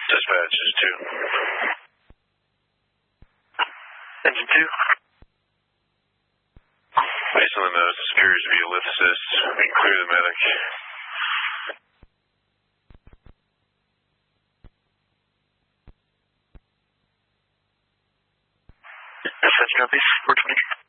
Dispatch is 2. Engine 2. Based on the notes, this appears to be a lift assist. We can clear the medic. Dispatch Northeast 420.